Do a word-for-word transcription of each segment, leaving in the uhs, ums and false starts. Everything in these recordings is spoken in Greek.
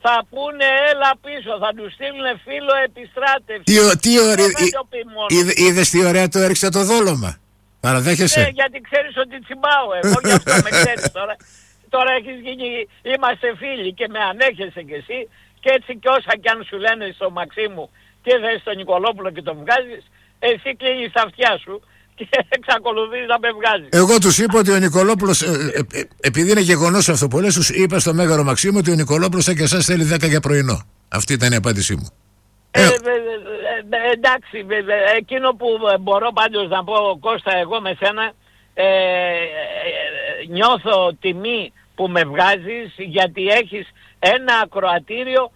θα πούνε έλα πίσω, θα του στείλουν φίλο επιστράτευση. Τι, τι ωραία, είδες τι ωραία το έριξε το δόλωμα. Παραδέχεσαι? Ναι, γιατί ξέρεις ότι τσιμπάω εγώ, γι' αυτό με ξέρεις τώρα. Τώρα έχεις γίνει, είμαστε φίλοι και με ανέχεσαι κι εσύ, και έτσι κι όσα κι αν σου λένε στο Μαξίμου τι θες στον Νικολόπουλο και τον βγάζεις, εσύ κλείνεις τα αυτιά σου και εξακολουθείς να με βγάζεις. Εγώ τους είπα ότι ο Νικολόπουλος, ε, ε, ε, επειδή είναι γεγονός αυτό πολλές, τους είπα στο Μέγαρο Μαξίμου ότι ο Νικολόπουλος θα και εσάς θέλει δέκα για πρωινό. Αυτή ήταν η απάντησή μου. Ε, ε, ε, ε, εντάξει, ε, εκείνο που μπορώ πάντως να πω, Κώστα, εγώ με σένα ε, ε, ε, νιώθω τιμή που με βγάζεις, γιατί έχεις ένα ακροατήριο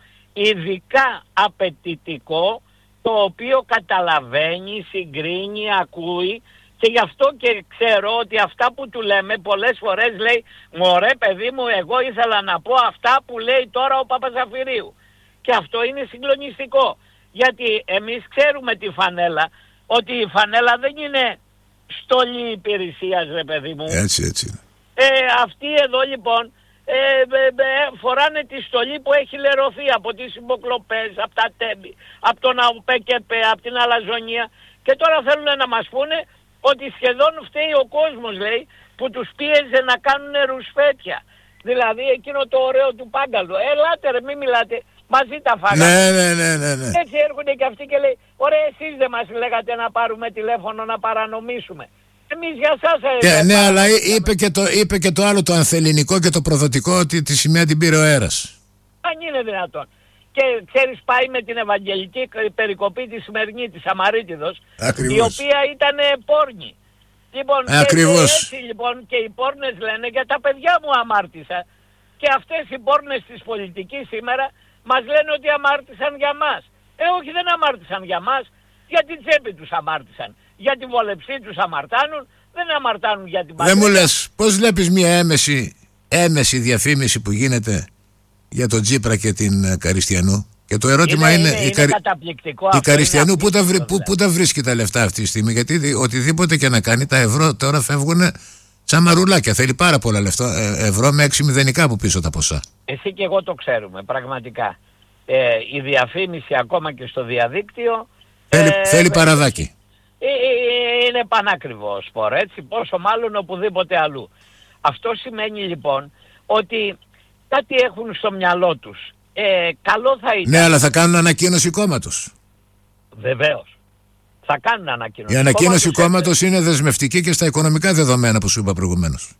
ειδικά απαιτητικό, το οποίο καταλαβαίνει, συγκρίνει, ακούει, και γι' αυτό και ξέρω ότι αυτά που του λέμε πολλές φορές λέει «Μωρέ παιδί μου, εγώ ήθελα να πω αυτά που λέει τώρα ο Παπαζαφυρίου». Και αυτό είναι συγκλονιστικό, γιατί εμείς ξέρουμε τη φανέλα, ότι η φανέλα δεν είναι στολή υπηρεσίας, ρε παιδί μου. Έτσι, έτσι. Ε, αυτοί εδώ λοιπόν ε, ε, ε, φοράνε τη στολή που έχει λερωθεί από τις υποκλοπές, από τα τέμπη, από τον ΑΟΠΕΚΕΠ, από την αλαζονία, και τώρα θέλουν να μας πούνε ότι σχεδόν φταίει ο κόσμος, λέει, που τους πίεζε να κάνουν ρουσφέτια. Δηλαδή εκείνο το ωραίο του Πάγκαλου. Ελάτε ρε, μην μιλάτε, μαζί τα φάγαμε. Ναι, ναι, ναι, ναι, ναι. Έτσι έρχονται και αυτοί και λέει, ωραία, εσείς δεν μας λέγατε να πάρουμε τηλέφωνο να παρανομήσουμε. Εμείς για σας... Και, ναι, αλλά είπε και, το, είπε και το άλλο, το ανθελληνικό και το προδοτικό, ότι τη σημαία την πήρε ο αέρας. Αν είναι δυνατόν. Και ξέρεις, πάει με την Ευαγγελική περικοπή τη σημερινή της Αμαρίτιδος, η οποία ήταν πόρνη. Λοιπόν, ακριβώς. Και, έτσι λοιπόν και οι πόρνες λένε, για τα παιδιά μου αμάρτησα, και αυτές οι πόρνες της πολιτικής σήμερα μας λένε ότι αμάρτησαν για μας. Ε, όχι, δεν αμάρτησαν για μας, για την τσέπη τους αμάρτησαν. Για τη βολεψή τους αμαρτάνουν, δεν αμαρτάνουν για την πατρίδα. Δεν μου λες, πώς βλέπεις μια έμεση, έμεση διαφήμιση που γίνεται για τον Τσίπρα και την uh, Καριστιανού? Και το ερώτημα είναι, είναι, είναι, η, είναι Καρι... καταπληκτικό. η Καριστιανού πού τα, βρει... πού, πού τα βρίσκει τα λεφτά αυτή τη στιγμή? Γιατί δι... οτιδήποτε και να κάνει, τα ευρώ τώρα φεύγουν τσαμαρουλάκια. Θέλει πάρα πολλά λεφτά, ε, ευρώ με έξι μηδενικά από πίσω τα ποσά. Εσύ και εγώ το ξέρουμε πραγματικά. Ε, η διαφήμιση ακόμα και στο διαδίκτυο θέλει, ε, θέλει παραδάκι. Ε, ε, είναι πανάκριβο σπορ, έτσι, πόσο μάλλον οπουδήποτε αλλού. Αυτό σημαίνει λοιπόν ότι κάτι έχουν στο μυαλό τους. Ε, καλό θα ήταν... Ναι, αλλά θα κάνουν ανακοίνωση κόμματος. Βεβαίως. Θα κάνουν ανακοίνωση. Η ανακοίνωση κόμματος είναι δεσμευτική και στα οικονομικά δεδομένα που σου είπα προηγουμένως.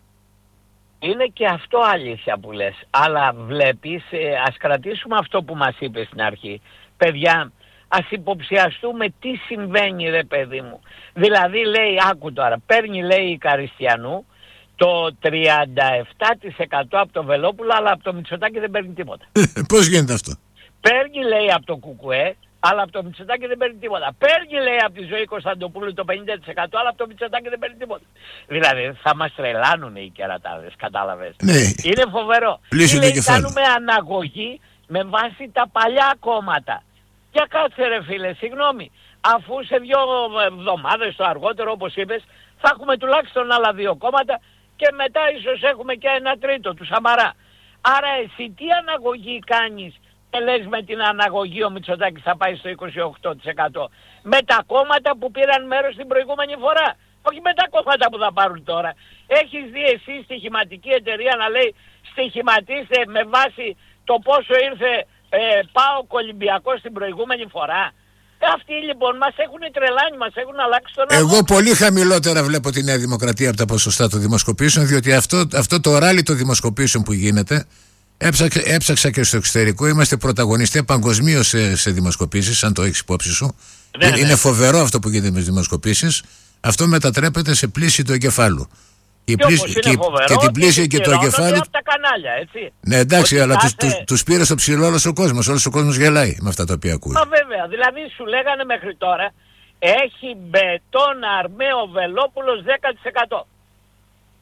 Είναι και αυτό αλήθεια που λες. Αλλά βλέπεις, ε, ας κρατήσουμε αυτό που μας είπες στην αρχή. Παιδιά, ας υποψιαστούμε τι συμβαίνει, ρε παιδί μου. Δηλαδή λέει, άκου τώρα, παίρνει λέει η Καριστιανού το τριάντα επτά τοις εκατό από το Βελόπουλο, αλλά από το Μητσοτάκη δεν παίρνει τίποτα. Πώς γίνεται αυτό? Παίρνει λέει από το Κουκουέ, αλλά από το Μητσοτάκη δεν παίρνει τίποτα. Παίρνει λέει από τη Ζωή Κωνσταντοπούλου το πενήντα τοις εκατό, αλλά από το Μητσοτάκη δεν παίρνει τίποτα. Δηλαδή θα μας τρελάνουν οι κερατάδες, κατάλαβες. Ναι. Είναι φοβερό. Πλήσει το λέει, κεφάλι. κάνουμε αναγωγή με βάση τα παλιά κόμματα. Για κάτσε ρε φίλε, συγγνώμη. Αφού σε δύο εβδομάδες το αργότερο, όπως είπες, θα έχουμε τουλάχιστον άλλα δύο κόμματα και μετά ίσως έχουμε και ένα τρίτο του Σαμαρά. Άρα εσύ τι αναγωγή κάνεις και λες με την αναγωγή ο Μητσοτάκης θα πάει στο είκοσι οκτώ τοις εκατό? Με τα κόμματα που πήραν μέρος την προηγούμενη φορά. Όχι με τα κόμματα που θα πάρουν τώρα. Έχεις δει εσύ στοιχηματική εταιρεία να λέει στοιχηματίστε με βάση το πόσο ήρθε ε, ΠΑΟΚ Ολυμπιακός την προηγούμενη φορά? Αυτοί λοιπόν μας έχουν τρελάνει, μας έχουν αλλάξει τον νόμο. Εγώ πολύ χαμηλότερα βλέπω τη Νέα Δημοκρατία από τα ποσοστά των δημοσκοπήσεων, διότι αυτό, αυτό το ράλι των δημοσκοπήσεων που γίνεται, έψαξα, έψαξα και στο εξωτερικό, είμαστε πρωταγωνιστές παγκοσμίως σε, σε δημοσκοπήσεις, αν το έχεις υπόψη σου. Ναι, είναι ναι. φοβερό αυτό που γίνεται με τις δημοσκοπήσεις. Αυτό μετατρέπεται σε πλήση του εγκεφάλου. Και, πλήση, και, και την πλήση και, και το εγκεφάλι. Από τα κανάλια, έτσι. Ναι, εντάξει, ότι αλλά κάθε... τους, τους, τους πήρε στο ψηλό όλος ο κόσμος. Όλος ο κόσμος γελάει με αυτά τα οποία ακούει. Μα βέβαια, δηλαδή σου λέγανε μέχρι τώρα έχει μπετόν Αρμαίο Βελόπουλος δέκα τοις εκατό.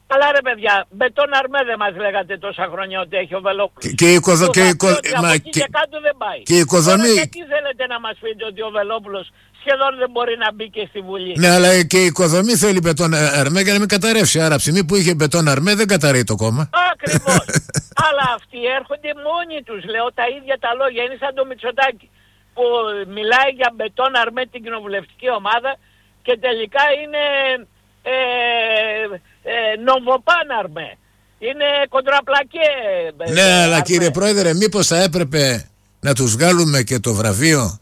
Αλλά ρε παιδιά, Μπετόν Αρμέ δεν μας λέγατε τόσα χρόνια ότι έχει ο Βελόπουλος. Και, και, οικοδο, και, οικο, μα, και, και κάτω δεν πάει. Και οικοδομή... Τώρα γιατί θέλετε να μας πείτε ότι ο Βελόπουλος σχεδόν δεν μπορεί να μπει και στη Βουλή. Ναι, αλλά και η οικοδομή θέλει Μπετόν Αρμέ για να μην καταρρεύσει. Άρα ψημή που είχε Μπετόν Αρμέ δεν καταρρέει το κόμμα. Ακριβώς. Αλλά αυτοί έρχονται μόνοι τους, λέω τα ίδια τα λόγια. Είναι σαν το Μητσοτάκη που μιλάει για Μπετόν Αρμέ την κοινοβουλευτική ομάδα και τελικά είναι ε, ε, Νοβοπάν Αρμέ. Είναι κοντραπλακέ. Ναι, ε, αλλά Αρμέ. Κύριε Πρόεδρε, μήπως θα έπρεπε να τους βγάλουμε και το βραβείο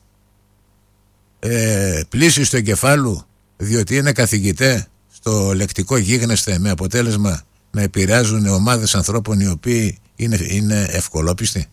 ε, πλήσης του εγκεφάλου, διότι είναι καθηγητέ στο λεκτικό γίγνεσθε, με αποτέλεσμα να επηρεάζουν ομάδες ανθρώπων οι οποίοι είναι, είναι ευκολόπιστοι.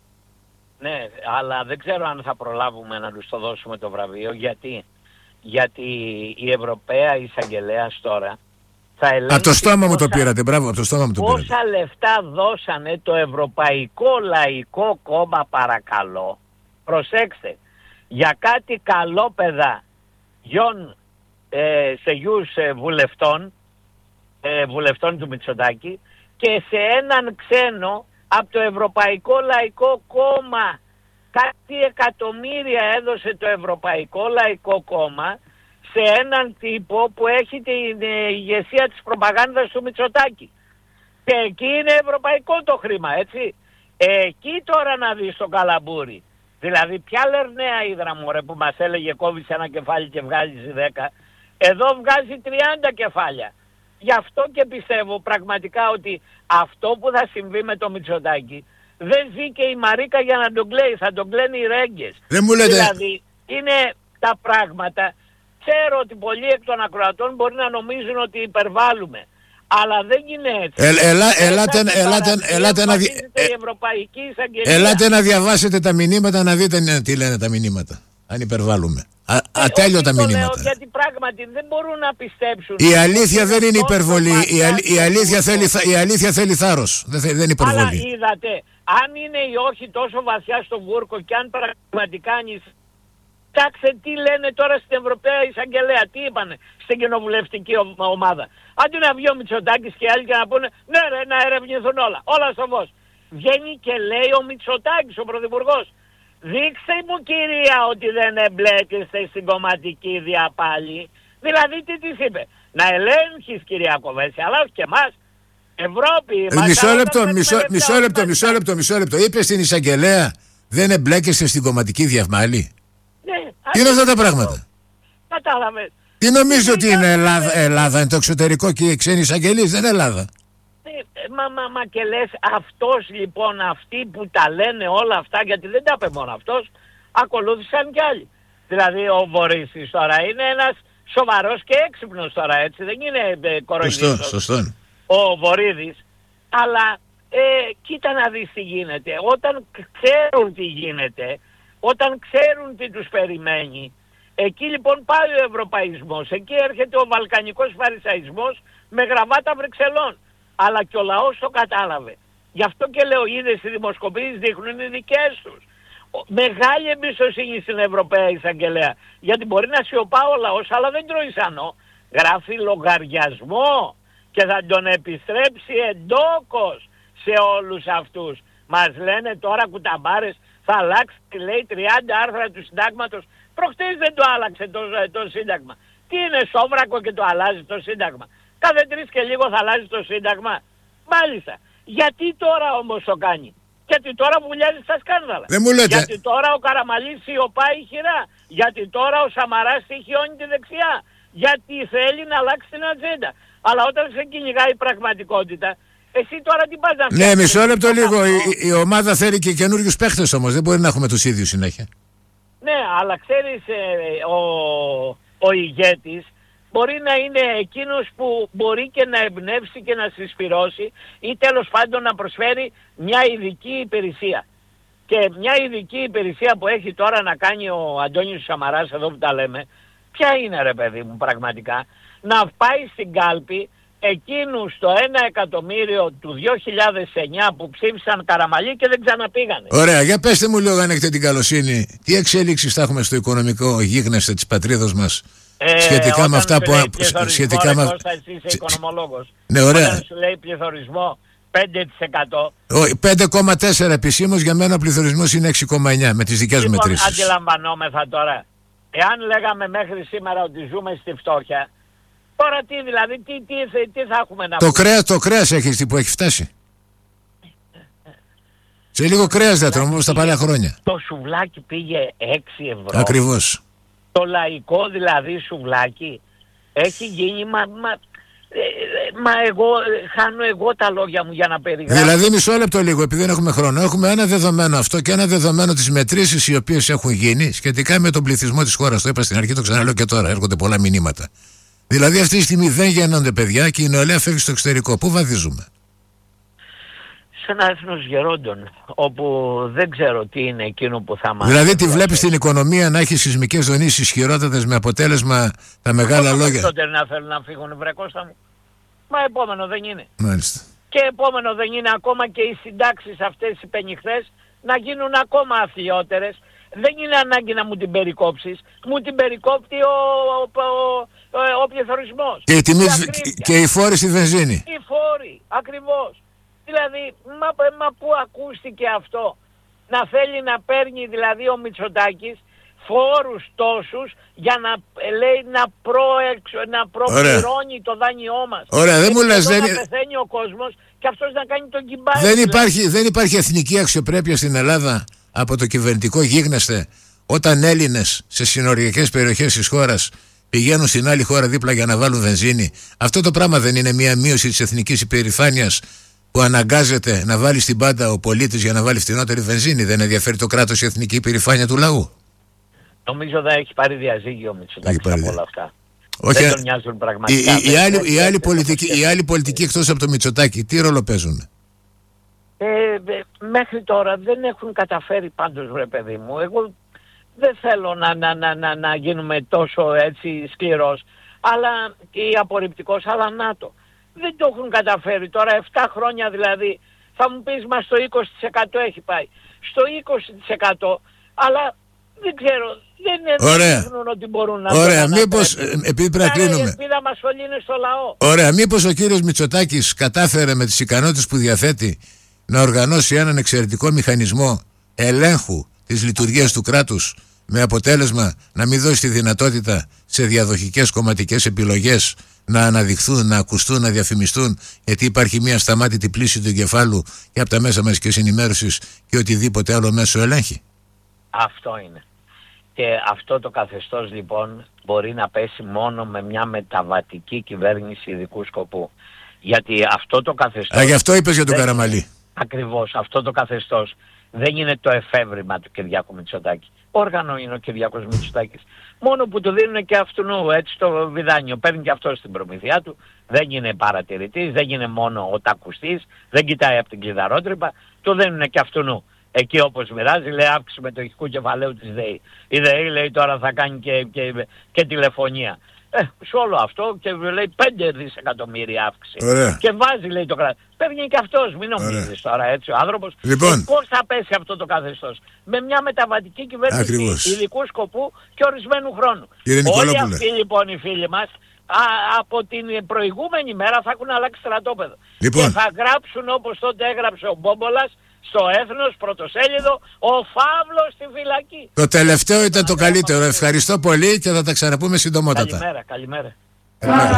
Ναι, αλλά δεν ξέρω αν θα προλάβουμε να τους το δώσουμε το βραβείο. Γιατί, γιατί η Ευρωπαία Εισαγγελέας τώρα θα ελέγξει... Από το στόμα μου πόσα, το πήρατε, μπράβο, από το στόμα μου το πήρατε. Πόσα λεφτά δώσανε το Ευρωπαϊκό Λαϊκό Κόμμα, παρακαλώ. Προσέξτε, για κάτι καλόπαιδα γιον ε, σε γιους ε, βουλευτών, ε, βουλευτών του Μητσοτάκη, και σε έναν ξένο από το Ευρωπαϊκό Λαϊκό Κόμμα. Κάτι εκατομμύρια έδωσε το Ευρωπαϊκό Λαϊκό Κόμμα σε έναν τύπο που έχει την ηγεσία της προπαγάνδας του Μητσοτάκη. Και εκεί είναι ευρωπαϊκό το χρήμα, έτσι. Εκεί τώρα να δεις το καλαμπούρι. Δηλαδή ποια λερναία ύδρα, μωρέ, που μας έλεγε κόβεις ένα κεφάλι και βγάζεις δέκα. Εδώ βγάζει τριάντα κεφάλια. Γι' αυτό και πιστεύω πραγματικά ότι αυτό που θα συμβεί με το Μητσοτάκη δεν ζει και η Μαρίκα για να τον κλαίει, θα τον κλαίνουν οι ρέγγες. Δεν μου λέτε... Δηλαδή είναι τα πράγματα. Ξέρω ότι πολλοί εκ των ακροατών μπορεί να νομίζουν ότι υπερβάλλουμε. Αλλά δεν είναι έτσι. Ε, ελά, ελάτε, ελάτε, ελάτε, να, δι... ε, ελάτε να διαβάσετε τα μηνύματα, να δείτε τι λένε τα μηνύματα. Αν υπερβάλλουμε. Α, ε, ατέλειωτα μηνύματα. Λέω, γιατί πράγματι δεν μπορούν να πιστέψουν. Η αλήθεια δεν είναι υπερβολή. Η, αλ, η, αλήθεια θέλει, η αλήθεια θέλει θάρρος. Δεν, δεν είναι υπερβολή. Αλλά είδατε, αν είναι ή όχι τόσο βαθιά στο βούρκο και αν πραγματικά ανησυχεί. Κοιτάξτε τι λένε τώρα στην Ευρωπαία Εισαγγελέα, τι είπανε στην κοινοβουλευτική ομάδα. Αντί να βγει ο Μητσοτάκης και άλλοι και να πούνε ναι ρε, να ερευνηθούν όλα, όλα στο φως. Βγαίνει και λέει ο Μητσοτάκης, ο Πρωθυπουργός, δείξτε μου κυρία ότι δεν εμπλέκεστε στην κομματική διαπάλη. Δηλαδή τι της είπε, να ελέγχεις κυρία Κοβέση, αλλά όχι και εμάς. Ευρώπη. Ε, μισό λεπτό, μισό, μισό λεπτό, μισό λεπτό, μισό λεπτό. Είπε στην Εισαγγελέα δεν εμπλέκεστε στην κομματική διαπάλη. Ναι, τι είναι αυτά τα πράγματα. Κατάλαβε. Τι νομίζω ότι είναι Ελλάδα, Ελλάδα, είναι το εξωτερικό και οι ξένοι εισαγγελείς, δεν είναι Ελλάδα. Ε, μα, μα, μα και λες αυτός λοιπόν, αυτοί που τα λένε όλα αυτά, γιατί δεν τα είπε μόνο αυτός, ακολούθησαν κι άλλοι. Δηλαδή ο Βορύσης τώρα είναι ένας σοβαρός και έξυπνος τώρα, έτσι, δεν είναι ε, κοροϊδίστος. Σωστό, σωστό. Ο Βορύδης, αλλά ε, κοίτα να δεις τι γίνεται. Όταν ξέρουν τι γίνεται, όταν ξέρουν τι τους περιμένει, εκεί λοιπόν πάει ο ευρωπαϊσμός, εκεί έρχεται ο βαλκανικός φαρισαϊσμός με γραβάτα Βρυξελών. Αλλά και ο λαός το κατάλαβε. Γι' αυτό και λέω, είδες οι δημοσκοπήσεις δείχνουν οι δικές τους. Μεγάλη εμπιστοσύνη στην Ευρωπαία Εισαγγελέα. Γιατί μπορεί να σιωπά ο λαός, αλλά δεν τρώει σανό. Γράφει λογαριασμό και θα τον επιστρέψει εντόκως σε όλους αυτούς. Μας λένε τώρα κουταμπάρες, θα αλλάξει, λέει, τριάντα άρθρα του συντάγματος. Προχτές δεν το άλλαξε το, το σύνταγμα. Τι είναι σόβρακο και το αλλάζει το σύνταγμα. Κάθε τρεις και λίγο θα αλλάζει το σύνταγμα. Μάλιστα. Γιατί τώρα όμως το κάνει. Γιατί τώρα βουλιάζει στα σκάνδαλα. Δεν μου λέτε. Γιατί τώρα ο Καραμαλής σιωπάει χειρά. Γιατί τώρα ο Σαμαράς στοιχειώνει τη δεξιά. Γιατί θέλει να αλλάξει την ατζέντα. Αλλά όταν σε κυνηγάει η πραγματικότητα, εσύ τώρα τι πας να φτιάξεις. Ναι, μισό λεπτό λίγο. Η, η ομάδα θέλει και καινούριους παίχτες όμως. Δεν μπορεί να έχουμε τους ίδιους συνέχεια. Ναι, αλλά ξέρεις, ε, ο, ο ηγέτης μπορεί να είναι εκείνος που μπορεί και να εμπνεύσει και να συσπυρώσει ή τέλος πάντων να προσφέρει μια ειδική υπηρεσία. Και μια ειδική υπηρεσία που έχει τώρα να κάνει ο Αντώνης Σαμαράς, εδώ που τα λέμε, ποια είναι ρε παιδί μου πραγματικά, να πάει στην κάλπη εκείνους το ένα εκατομμύριο του δύο χιλιάδες εννιά που ψήφισαν Καραμαλή και δεν ξαναπήγανε. Ωραία, για πέστε μου λίγο αν έχετε την καλοσύνη, τι εξέλιξεις θα έχουμε στο οικονομικό γίγνεσθε της πατρίδας μας Ε, σχετικά με αυτά που... Σχετικά με... Κώστα, εσύ είσαι οικονομολόγος. Ναι, ωραία. Όταν σου λέει πληθωρισμό πέντε τοις εκατό. πέντε κόμμα τέσσερα επισήμως, για μένα ο πληθωρισμός είναι έξι κόμμα εννιά με τις δικές μου λοιπόν, μετρήσεις. Αντιλαμβανόμεθα τώρα. Εάν λέγαμε μέχρι σήμερα ότι ζούμε στη φτώχεια, τώρα τι δηλαδή, τι, τι, τι θα έχουμε να πούμε. Το κρέας, το κρέας έχει που έχει φτάσει. Σε λίγο κρέας δεν τρώμε όπως τα παλιά χρόνια. Το σουβλάκι πήγε έξι ευρώ. Ακριβώς. Το λαϊκό δηλαδή σουβλάκι έχει γίνει μα, μα, ε, μα εγώ χάνω εγώ τα λόγια μου για να περιγράψω. Δηλαδή μισό λεπτό λίγο, επειδή δεν έχουμε χρόνο. Έχουμε ένα δεδομένο αυτό και ένα δεδομένο τις μετρήσεις οι οποίες έχουν γίνει σχετικά με τον πληθυσμό της χώρας. Το είπα στην αρχή, το ξαναλέω και τώρα. Έρχονται πολλά μηνύματα. Δηλαδή αυτή τη στιγμή δεν γεννώνται παιδιά και η νεολαία φεύγει στο εξωτερικό. Πού βαδίζουμε? Σε ένα έθνος γερόντων, όπου δεν ξέρω τι είναι εκείνο που θα μας... Δηλαδή τη βλέπεις την οικονομία να έχει σεισμικές δονήσεις ισχυρότατες με αποτέλεσμα τα μεγάλα λόγια. Περισσότεροι να θέλουν να φύγουν, βρε Κώστα μου. Μα επόμενο δεν είναι. Μάλιστα. Και επόμενο δεν είναι ακόμα και οι συντάξεις αυτές οι πενιχθές να γίνουν ακόμα αθλιότερες. Δεν είναι ανάγκη να μου την περικόψεις. Μου την περικόπτει ο, ο, ο, ο, ο πληθωρισμός. Και η τιμή και η φόρη στη βενζίνη. Οι φόροι, ακριβώς. Δηλαδή, μα, μα πού ακούστηκε αυτό? Να θέλει να παίρνει δηλαδή ο Μητσοτάκης φόρους τόσους για να λέει να, προεξ, να προπληρώνει το δάνειό μας. Ωραία, δεν μου λες, δεν... να πεθαίνει ο κόσμος και αυτός να κάνει τον κυμπάρι. Δεν υπάρχει, δεν υπάρχει εθνική αξιοπρέπεια στην Ελλάδα από το κυβερνητικό γίγνεσθε όταν Έλληνες σε συνοριακές περιοχές της χώρας πηγαίνουν στην άλλη χώρα δίπλα για να βάλουν βενζίνη. Αυτό το πράγμα δεν είναι μια μείωση της εθνικής υπερηφάνειας που αναγκάζεται να βάλει στην πάντα ο πολίτης για να βάλει φτηνότερη βενζίνη? Δεν ενδιαφέρει το κράτος η εθνική υπερηφάνεια του λαού? Νομίζω δεν έχει πάρει διαζύγιο Μητσοτάκης από όλα αυτά. Όχι, δεν τον νοιάζουν πραγματικά. Οι, οι, άλλοι, οι, άλλοι πολιτικοί, οι άλλοι πολιτικοί εκτός από το Μητσοτάκη τι ρόλο παίζουν? Ε, μέχρι τώρα δεν έχουν καταφέρει πάντως, βρε παιδί μου. Εγώ δεν θέλω να, να, να, να, να γίνουμε τόσο έτσι σκληρός, αλλά ή απορριπτικός, αλλά να το. Δεν το έχουν καταφέρει τώρα, επτά χρόνια δηλαδή. Θα μου πεις, μα στο είκοσι τοις εκατό έχει πάει. Στο είκοσι τοις εκατό, αλλά δεν ξέρω, δεν δείχνουν ότι μπορούν να... Ωραία, μήπως, επειδή πρέπει να κλείνουμε. Η ελπίδα μας όλοι είναι στο λαό. Ωραία, μήπως ο κύριος Μητσοτάκης κατάφερε με τις ικανότητες που διαθέτει να οργανώσει έναν εξαιρετικό μηχανισμό ελέγχου της λειτουργίας του κράτους, με αποτέλεσμα να μην δώσει τη δυνατότητα σε διαδοχικές κομματικές επιλογές να αναδειχθούν, να ακουστούν, να διαφημιστούν, γιατί υπάρχει μια σταμάτητη πλήση του εγκεφάλου και από τα μέσα μαζικής ενημέρωσης και οτιδήποτε άλλο μέσο ελέγχει. Αυτό είναι. Και αυτό το καθεστώς λοιπόν μπορεί να πέσει μόνο με μια μεταβατική κυβέρνηση ειδικού σκοπού. Γιατί αυτό το καθεστώς... Α, γι' αυτό είπες για τον Καραμαλή. Ακριβώς, αυτό το καθεστώς δεν είναι το εφεύρημα του Κυριάκου Μητσοτάκη. Όργανο είναι ο Κυριάκος Μητσοτάκης. Μόνο που του δίνουν και αυτού έτσι το βιδάνιο. Παίρνει και αυτό στην προμηθειά του. Δεν είναι παρατηρητής, δεν είναι μόνο ο τακουστής, δεν κοιτάει από την κλειδαρότρυπα. Του δίνουν και αυτού. Εκεί όπως μοιράζει, λέει αύξηση μετοχικού κεφαλαίου της ΔΕΗ. Η ΔΕΗ λέει τώρα θα κάνει και, και, και τηλεφωνία. Ε, σε όλο αυτό και λέει πέντε δισεκατομμύρια αύξηση. Ωραία. Και βάζει, λέει, το κράτος. Παίρνει και αυτός, μην νομίζεις τώρα έτσι ο άνθρωπος. Λοιπόν. Πώς θα πέσει αυτό το καθεστώς? Με μια μεταβατική κυβέρνηση Ακριβώς. ειδικού σκοπού και ορισμένου χρόνου. Όλοι αυτοί λοιπόν οι φίλοι μας α, από την προηγούμενη μέρα θα έχουν αλλάξει στρατόπεδο. Λοιπόν. Και θα γράψουν όπως τότε έγραψε ο Μπόμπολας στο Έθνος, πρωτοσέλιδο, ο Φαύλος στη φυλακή. Το τελευταίο ήταν το καλύτερο. Ευχαριστώ πολύ και θα τα ξαναπούμε συντομότατα. Καλημέρα, καλημέρα. Καλημέρα.